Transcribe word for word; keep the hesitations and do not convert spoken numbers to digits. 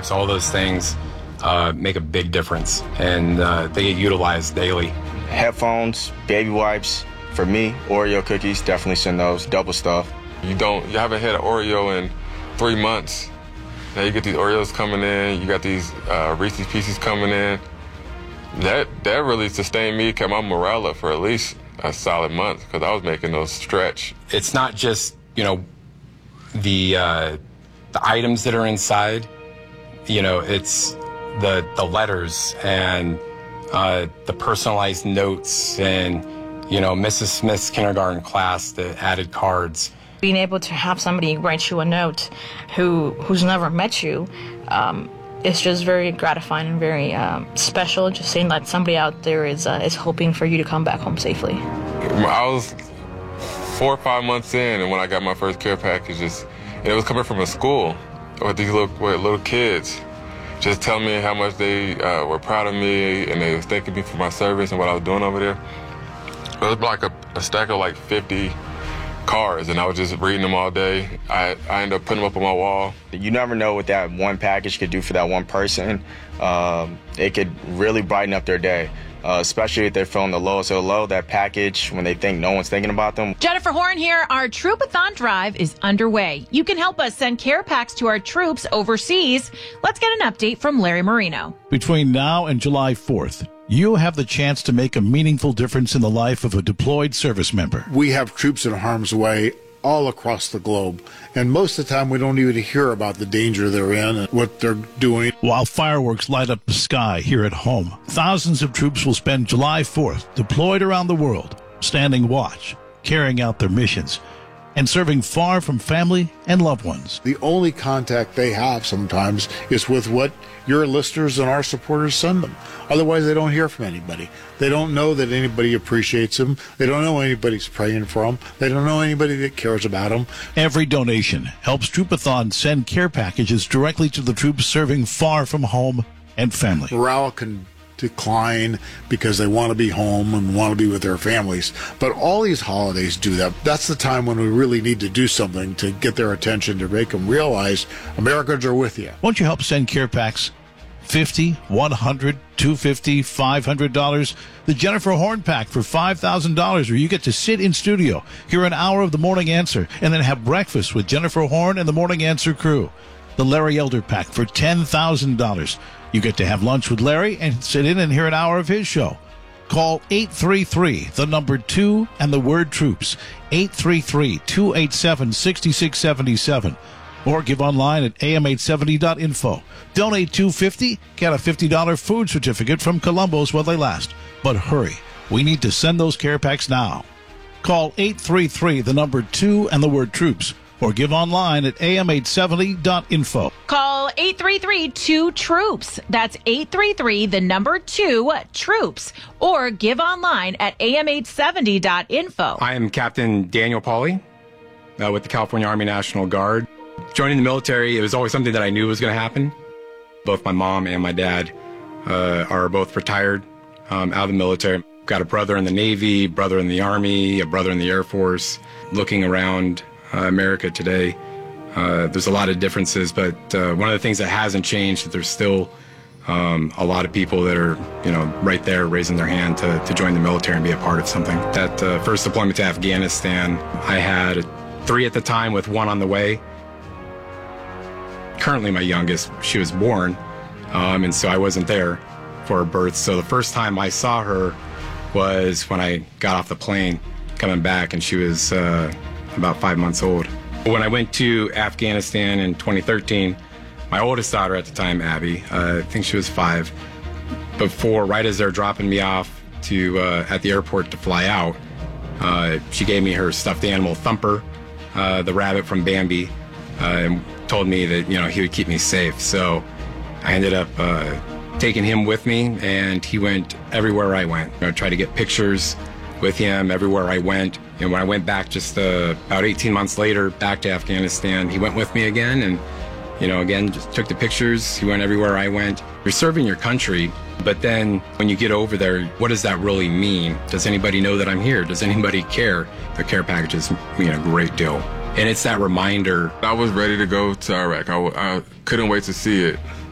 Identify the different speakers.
Speaker 1: packs, all those things uh, make a big difference, and uh, they get utilized daily.
Speaker 2: Headphones, baby wipes, for me, Oreo cookies, definitely send those, double stuff.
Speaker 3: You don't, you haven't had an Oreo in three months. Now you get these Oreos coming in, you got these uh, Reese's Pieces coming in. That that really sustained me, kept my morale up for at least a solid month, because I was making those stretch.
Speaker 1: It's not just, you know, the uh, the items that are inside. You know, it's the the letters and uh, the personalized notes and, you know, Missus Smith's kindergarten class, the added cards.
Speaker 4: Being able to have somebody write you a note who who's never met you, um, it's just very gratifying and very um, special. Just saying that somebody out there is uh, is hoping for you to come back home safely.
Speaker 3: I was four or five months in, and when I got my first care packages, and it was coming from a school with these little with little kids, just telling me how much they uh, were proud of me, and they was thanking me for my service and what I was doing over there. It was like a, a stack of like fifty cards, and I was just reading them all day. I, I ended up putting them up on my wall.
Speaker 2: You never know what that one package could do for that one person. Um, it could really brighten up their day, uh, especially if they're feeling the lowest of the low. That package, when they think no one's thinking about them.
Speaker 5: Jennifer Horn here. Our Troopathon drive is underway. You can help us send care packs to our troops overseas. Let's get an update from Larry Marino.
Speaker 6: Between now and July fourth, you have the chance to make a meaningful difference in the life of a deployed service member.
Speaker 7: We have troops in harm's way all across the globe, and most of the time we don't even hear about the danger they're in and what they're doing.
Speaker 6: While fireworks light up the sky here at home, thousands of troops will spend July fourth deployed around the world, standing watch, carrying out their missions, and serving far from family and loved ones.
Speaker 7: The only contact they have sometimes is with what your listeners and our supporters send them. Otherwise, they don't hear from anybody. They don't know that anybody appreciates them. They don't know anybody's praying for them. They don't know anybody that cares about them.
Speaker 6: Every donation helps Troopathon send care packages directly to the troops serving far from home and family.
Speaker 7: Morale can decline because they want to be home and want to be with their families. But all these holidays do that. That's the time when we really need to do something to get their attention, to make them realize Americans are with you.
Speaker 6: Won't you help send care packs? fifty, one hundred, two hundred fifty dollars, five hundred dollars. The Jennifer Horn pack for five thousand dollars, where you get to sit in studio, hear an hour of the Morning Answer, and then have breakfast with Jennifer Horn and the Morning Answer crew. The Larry Elder pack for ten thousand dollars. You get to have lunch with Larry and sit in and hear an hour of his show. Call eight three three, the number two, and the word troops. eight three three, two eight seven, six six seven seven. Or give online at A M eight seventy dot info. Donate two hundred fifty dollars, get a fifty dollars food certificate from Columbo's while they last. But hurry, we need to send those care packs now. Call eight three three, the number two, and the word troops. Or give online at A M eight seventy dot info.
Speaker 5: Call eight three three, two, troops. That's eight three three, the number two, troops. Or give online at A M eight seventy dot info.
Speaker 1: I am Captain Daniel Pauly uh, with the California Army National Guard. Joining the military, it was always something that I knew was going to happen. Both my mom and my dad uh, are both retired um, out of the military. Got a brother in the Navy, brother in the Army, a brother in the Air Force. Looking around uh, America today, uh, there's a lot of differences, but uh, one of the things that hasn't changed is there's still um, a lot of people that are, you know, right there raising their hand to, to join the military and be a part of something. That uh, first deployment to Afghanistan, I had three at the time with one on the way. Currently my youngest, she was born, um, and so I wasn't there for her birth. So the first time I saw her was when I got off the plane coming back, and she was uh, about five months old. When I went to Afghanistan in twenty thirteen, my oldest daughter at the time, Abby, uh, I think she was five, before, right as they're dropping me off to uh, at the airport to fly out, uh, she gave me her stuffed animal Thumper, uh, the rabbit from Bambi, uh, and told me that, you know, he would keep me safe. So I ended up uh, taking him with me, and he went everywhere I went. You know, tried to get pictures with him everywhere I went. And when I went back just uh, about eighteen months later, back to Afghanistan, he went with me again, and, you know, again, just took the pictures. He went everywhere I went. You're serving your country, but then when you get over there, what does that really mean? Does anybody know that I'm here? Does anybody care? The care packages mean a great deal. And it's that reminder.
Speaker 3: I was ready to go to Iraq. I, I couldn't wait to see it.